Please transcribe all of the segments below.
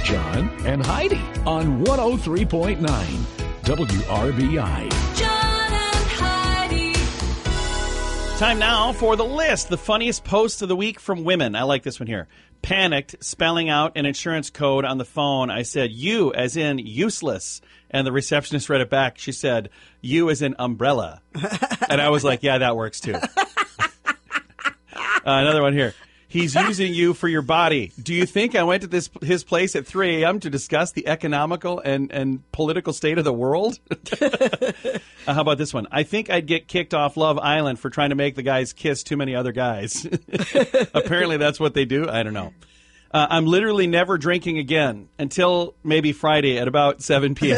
John and Heidi on 103.9 WRBI. John and Heidi. Time now for the list. The funniest posts of the week from women. I like this one here. Panicked, spelling out an insurance code on the phone. I said, you as in useless. And the receptionist read it back. She said, you as in umbrella. And I was like, yeah, that works too. Another one here. He's using you for your body. Do you think I went to his place at 3 a.m. to discuss the economical and political state of the world? How about this one? I think I'd get kicked off Love Island for trying to make the guys kiss too many other guys. Apparently that's what they do. I don't know. I'm literally never drinking again until maybe Friday at about 7 p.m.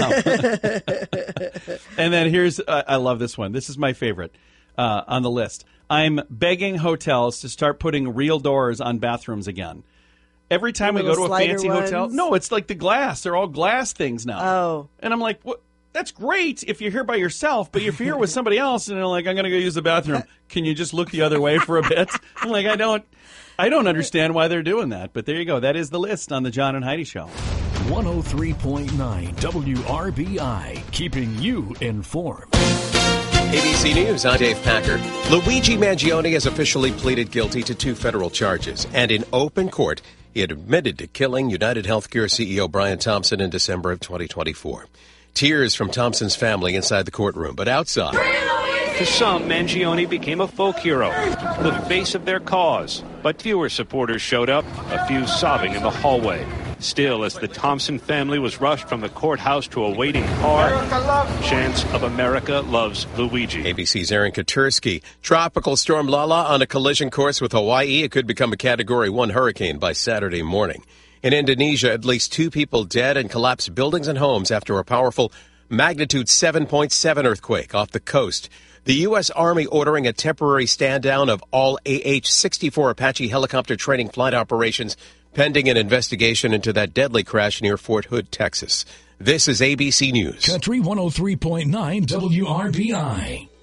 And then here's, I love this one. This is my favorite on the list. I'm begging hotels to start putting real doors on bathrooms again. Every time we go to a fancy hotel, no, it's like the glass. They're all glass things now. Oh. And I'm like, what? That's great if you're here by yourself, but if you're here with somebody else and they're like, I'm going to go use the bathroom, can you just look the other way for a bit? I'm like, I don't understand why they're doing that. But there you go. That is the list on the John and Heidi Show. 103.9 WRBI, keeping you informed. ABC News, I'm Dave Packer. Luigi Mangione has officially pleaded guilty to 2 federal charges, and in open court, he had admitted to killing United Healthcare CEO Brian Thompson in December of 2024. Tears from Thompson's family inside the courtroom, but outside. To some, Mangione became a folk hero, the face of their cause. But fewer supporters showed up, a few sobbing in the hallway. Still, as the Thompson family was rushed from the courthouse to a waiting car, chants of America loves Luigi. ABC's Aaron Katursky. Tropical storm Lala on a collision course with Hawaii. It could become a Category 1 hurricane by Saturday morning. In Indonesia, at least 2 people dead and collapsed buildings and homes after a powerful magnitude 7.7 earthquake off the coast. The U.S. Army ordering a temporary stand-down of all AH-64 Apache helicopter training flight operations pending an investigation into that deadly crash near Fort Hood, Texas. This is ABC News. Country 103.9 WRBI.